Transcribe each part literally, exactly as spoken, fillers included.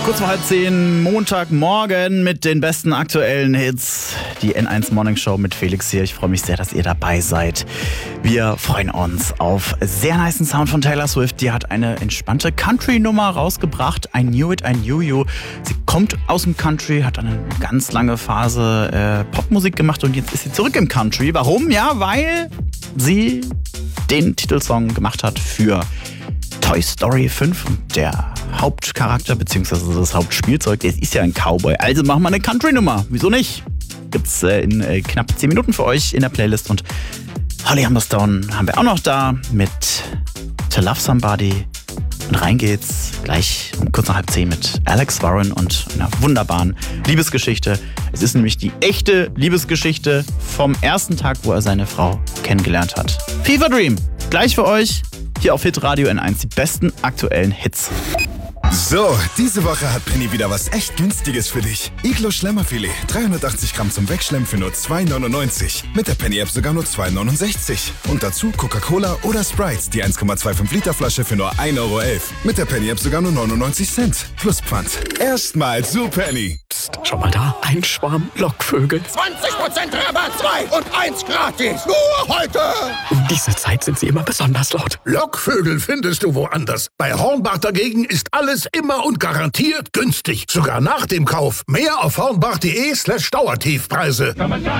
Kurz vor halb zehn, Montagmorgen mit den besten aktuellen Hits. Die N eins Morning Show mit Felix hier. Ich freue mich sehr, dass ihr dabei seid. Wir freuen uns auf sehr nicen Sound von Taylor Swift. Die hat eine entspannte Country-Nummer rausgebracht. I Knew It, I Knew You. Sie kommt aus dem Country, hat eine ganz lange Phase äh, Popmusik gemacht und jetzt ist sie zurück im Country. Warum? Ja, weil sie den Titelsong gemacht hat für Toy Story fünf und der Hauptcharakter bzw. das Hauptspielzeug, der ist ja ein Cowboy. Also machen wir eine Country-Nummer. Wieso nicht? Gibt's äh, in äh, knapp zehn Minuten für euch in der Playlist und Holly Humberstone haben wir auch noch da mit To Love Somebody. Und rein geht's gleich um kurz nach halb zehn mit Alex Warren und einer wunderbaren Liebesgeschichte. Es ist nämlich die echte Liebesgeschichte vom ersten Tag, wo er seine Frau kennengelernt hat. Fever Dream, gleich für euch. Hier auf Hitradio N eins, die besten aktuellen Hits. So, diese Woche hat Penny wieder was echt Günstiges für dich. Iglo Schlemmerfilet, dreihundertachtzig Gramm zum Wegschlemmen für nur zwei neunundneunzig. Mit der Penny-App sogar nur zwei neunundsechzig. Und dazu Coca-Cola oder Sprite, die eins Komma fünfundzwanzig Liter Flasche für nur ein Euro elf. Mit der Penny-App sogar nur neunundneunzig Cent. Plus Pfand. Erstmal zu Penny. Psst, schau mal da, ein Schwarm Lockvögel. zwanzig Prozent Rabatt, zwei und eins gratis. Nur heute. Um diese Zeit sind sie immer besonders laut. Lockvögel findest du woanders. Bei Hornbach dagegen ist alles immer und garantiert günstig. Sogar nach dem Kauf. Mehr auf hornbach.de slash Dauertiefpreise.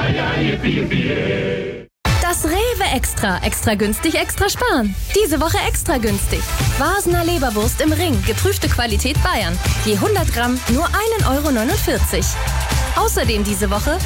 Das Rewe Extra. Extra günstig, extra sparen. Diese Woche extra günstig. Wasener Leberwurst im Ring. Geprüfte Qualität Bayern. Je hundert Gramm nur ein Euro neunundvierzig. Außerdem diese Woche